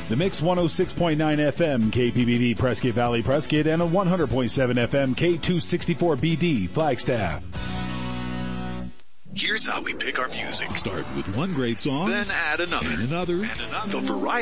The Mix 106.9 FM KPBD Prescott Valley Prescott and a 100.7 FM K264BD Flagstaff. Here's how we pick our music. Start with one great song, Then add another. and another. The variety